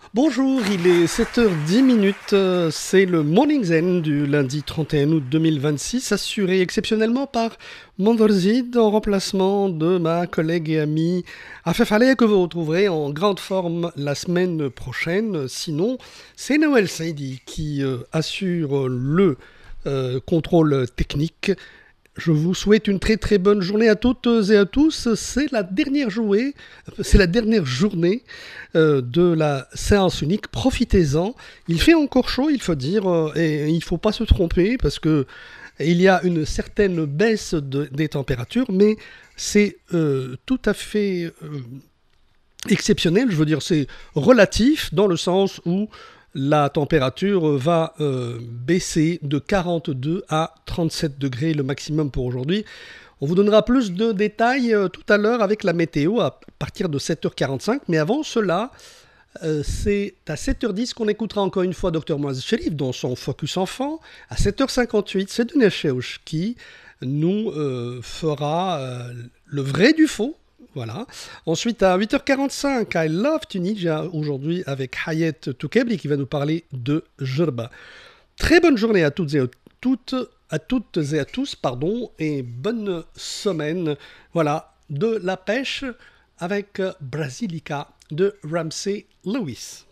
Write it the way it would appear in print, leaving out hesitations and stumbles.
Bonjour, il est 7h10, c'est le Morning Zen du lundi 31 août 2026, assuré exceptionnellement par Mondorzid en remplacement de ma collègue et amie Afef Aleh que vous retrouverez en grande forme la semaine prochaine. Sinon, c'est Noël Saidi qui assure le contrôle technique. Je vous souhaite une très très bonne journée à toutes et à tous. C'est la dernière journée de la séance unique. Profitez-en. Il fait encore chaud, il faut dire, et il ne faut pas se tromper parce que il y a une certaine baisse des températures, mais c'est tout à fait exceptionnel. Je veux dire, c'est relatif dans le sens où la température va baisser de 42 à 37 degrés le maximum pour aujourd'hui. On vous donnera plus de détails tout à l'heure avec la météo à partir de 7h45. Mais avant cela, c'est à 7h10 qu'on écoutera encore une fois Dr Moaz Sherif dans son Focus Enfant. À 7h58, c'est Dunia Cheuch qui nous fera le vrai du faux. Voilà. Ensuite, à 8h45, I Love Tunisia, aujourd'hui avec Hayet Toukebli qui va nous parler de Jerba. Très bonne journée à toutes et à tous, pardon, et bonne semaine. Voilà, de la pêche avec Brasilica de Ramsey Lewis.